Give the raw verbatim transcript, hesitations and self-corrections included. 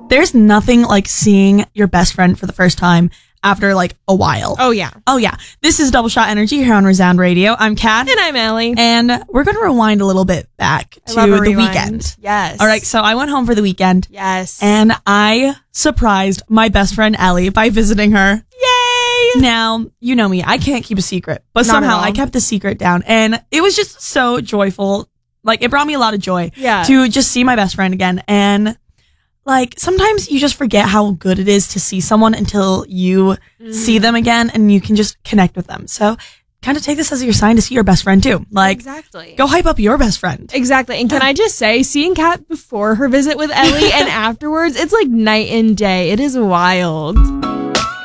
there's nothing like seeing your best friend for the first time after like a while. Oh, yeah. Oh, yeah. This is Double Shot Energy here on Resound Radio. I'm Kat. And I'm Allie. And we're going to rewind a little bit back I to love a the rewind. weekend. Yes. All right. So I went home for the weekend. Yes. And I surprised my best friend Ellie by visiting her. Yay! Now, you know me. I can't keep a secret. But Not somehow at all. I kept the secret down. And it was just so joyful. Like, it brought me a lot of joy Yeah. to just see my best friend again. And like, sometimes you just forget how good it is to see someone until you Mm. see them again and you can just connect with them. So kind of take this as your sign to see your best friend too. Like, exactly. go hype up your best friend. Exactly. And can I just say, seeing Kat before her visit with Ellie and afterwards, it's like night and day. It is wild.